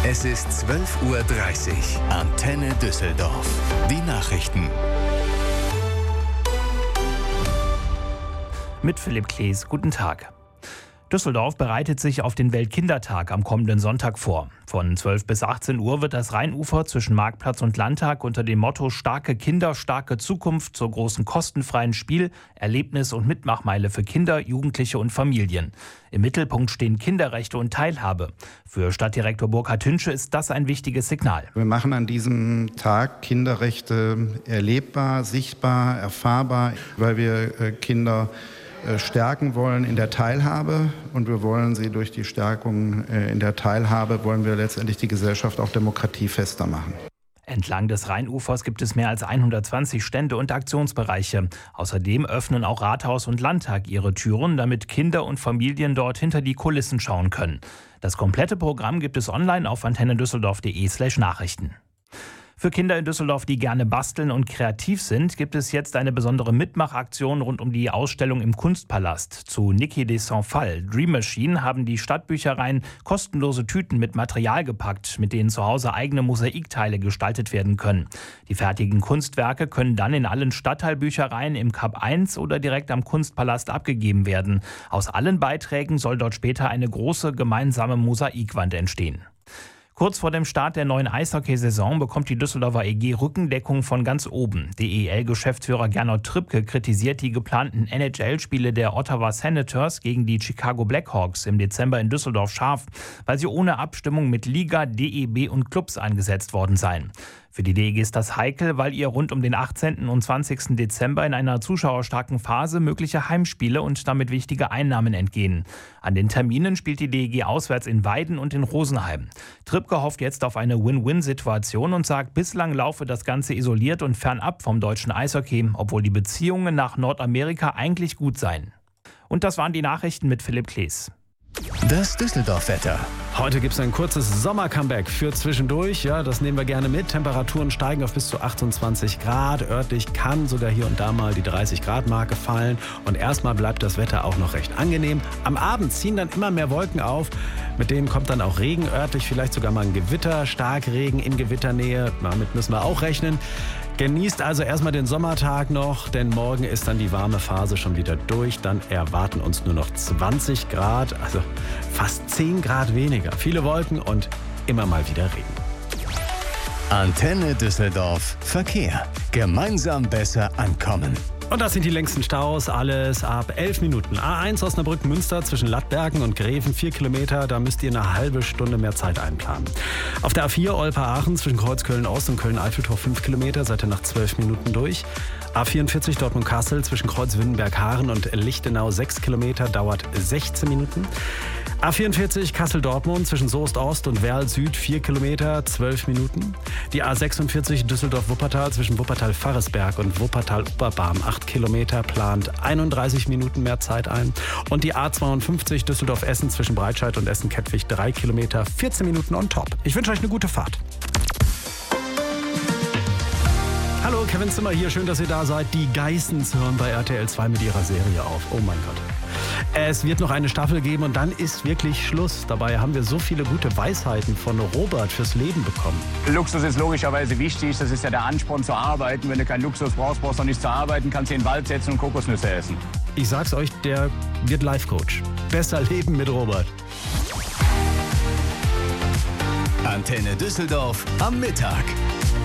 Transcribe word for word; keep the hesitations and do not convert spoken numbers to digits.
Es ist zwölf Uhr dreißig. Antenne Düsseldorf. Die Nachrichten. Mit Philipp Klees, guten Tag. Düsseldorf bereitet sich auf den Weltkindertag am kommenden Sonntag vor. Von zwölf bis achtzehn Uhr wird das Rheinufer zwischen Marktplatz und Landtag unter dem Motto Starke Kinder, starke Zukunft zur großen kostenfreien Spiel-, Erlebnis- und Mitmachmeile für Kinder, Jugendliche und Familien. Im Mittelpunkt stehen Kinderrechte und Teilhabe. Für Stadtdirektor Burkhard Hünsche ist das ein wichtiges Signal. Wir machen an diesem Tag Kinderrechte erlebbar, sichtbar, erfahrbar, weil wir Kinder stärken wollen in der Teilhabe, und wir wollen sie durch die Stärkung in der Teilhabe, wollen wir letztendlich die Gesellschaft auch demokratiefester machen. Entlang des Rheinufers gibt es mehr als hundertzwanzig Stände und Aktionsbereiche. Außerdem öffnen auch Rathaus und Landtag ihre Türen, damit Kinder und Familien dort hinter die Kulissen schauen können. Das komplette Programm gibt es online auf antennedüsseldorf.de slash Nachrichten. Für Kinder in Düsseldorf, die gerne basteln und kreativ sind, gibt es jetzt eine besondere Mitmachaktion rund um die Ausstellung im Kunstpalast. Zu Niki de Saint-Phal, Dream Machine, haben die Stadtbüchereien kostenlose Tüten mit Material gepackt, mit denen zu Hause eigene Mosaikteile gestaltet werden können. Die fertigen Kunstwerke können dann in allen Stadtteilbüchereien im Kap eins oder direkt am Kunstpalast abgegeben werden. Aus allen Beiträgen soll dort später eine große gemeinsame Mosaikwand entstehen. Kurz vor dem Start der neuen Eishockeysaison bekommt die Düsseldorfer E G Rückendeckung von ganz oben. D E L-Geschäftsführer Gernot Trippke kritisiert die geplanten N H L-Spiele der Ottawa Senators gegen die Chicago Blackhawks im Dezember in Düsseldorf scharf, weil sie ohne Abstimmung mit Liga, D E B und Clubs eingesetzt worden seien. Für die D E G ist das heikel, weil ihr rund um den achtzehnten und zwanzigsten Dezember in einer zuschauerstarken Phase mögliche Heimspiele und damit wichtige Einnahmen entgehen. An den Terminen spielt die D E G auswärts in Weiden und in Rosenheim. Trippke hofft jetzt auf eine Win-Win-Situation und sagt, bislang laufe das Ganze isoliert und fernab vom deutschen Eishockey, obwohl die Beziehungen nach Nordamerika eigentlich gut seien. Und das waren die Nachrichten mit Philipp Klees. Das Düsseldorf-Wetter. Heute gibt es ein kurzes Sommer-Comeback für zwischendurch. Ja, das nehmen wir gerne mit. Temperaturen steigen auf bis zu achtundzwanzig Grad. Örtlich kann sogar hier und da mal die dreißig Grad Marke fallen. Und erstmal bleibt das Wetter auch noch recht angenehm. Am Abend ziehen dann immer mehr Wolken auf. Mit denen kommt dann auch Regen örtlich, vielleicht sogar mal ein Gewitter, Starkregen in Gewitternähe. Damit müssen wir auch rechnen. Genießt also erstmal den Sommertag noch, denn morgen ist dann die warme Phase schon wieder durch. Dann erwarten uns nur noch zwanzig Grad, also fast zehn Grad weniger. Viele Wolken und immer mal wieder Regen. Antenne Düsseldorf Verkehr. Gemeinsam besser ankommen. Und das sind die längsten Staus, alles ab elf Minuten. A eins Osnabrück-Münster zwischen Lattbergen und Greven, vier Kilometer, da müsst ihr eine halbe Stunde mehr Zeit einplanen. Auf der A vier Olpe-Aachen zwischen Kreuzköln-Ost und Köln-Eiffeltor, fünf Kilometer, seid ihr nach zwölf Minuten durch. A vierundvierzig Dortmund-Kassel zwischen Kreuz-Windenberg-Haaren und Lichtenau, sechs Kilometer, dauert sechzehn Minuten. A vierundvierzig Kassel-Dortmund zwischen Soest-Ost und Werl-Süd, vier Kilometer, zwölf Minuten. Die A sechsundvierzig Düsseldorf-Wuppertal zwischen Wuppertal-Farresberg und Wuppertal-Oberbarm, acht Kilometer, plant einunddreißig Minuten mehr Zeit ein. Und die A zweiundfünfzig Düsseldorf-Essen zwischen Breitscheid und Essen-Kettwig, drei Kilometer, vierzehn Minuten on top. Ich wünsche euch eine gute Fahrt. Hallo, Kevin Zimmer hier, schön, dass ihr da seid. Die Geissens hören bei R T L zwei mit ihrer Serie auf. Oh mein Gott. Es wird noch eine Staffel geben und dann ist wirklich Schluss. Dabei haben wir so viele gute Weisheiten von Robert fürs Leben bekommen. Luxus ist logischerweise wichtig, das ist ja der Ansporn zu arbeiten. Wenn du keinen Luxus brauchst, brauchst du auch nicht zu arbeiten, kannst in den Wald setzen und Kokosnüsse essen. Ich sag's euch, der wird Life-Coach. Besser leben mit Robert. Antenne Düsseldorf am Mittag.